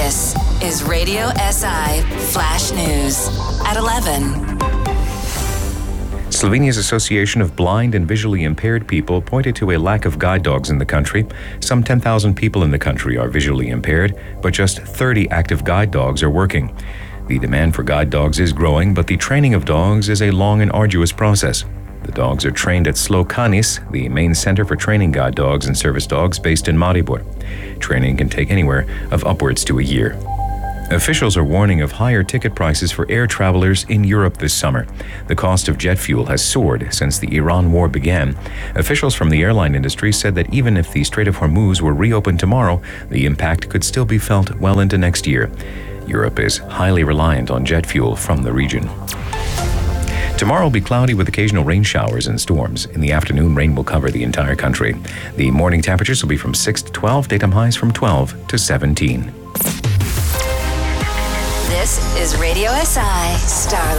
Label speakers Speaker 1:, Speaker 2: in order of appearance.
Speaker 1: This is Radio SI Flash News at 11.
Speaker 2: Slovenia's Association of Blind and Visually Impaired People pointed to a lack of guide dogs in the country. Some 10,000 people in the country are visually impaired, but just 30 active guide dogs are working. The demand for guide dogs is growing, but the training of dogs is a long and arduous process. The dogs are trained at Slokanis, the main center for training guide dogs and service dogs based in Maribor. Training can take anywhere of upwards to a year. Officials are warning of higher ticket prices for air travelers in Europe this summer. The cost of jet fuel has soared since the Iran war began. Officials from the airline industry said that even if the Strait of Hormuz were reopened tomorrow, the impact could still be felt well into next year. Europe is highly reliant on jet fuel from the region. Tomorrow will be cloudy with occasional rain showers and storms. In the afternoon, rain will cover the entire country. The morning temperatures will be from 6 to 12, daytime highs from 12 to 17.
Speaker 1: This is Radio SI Star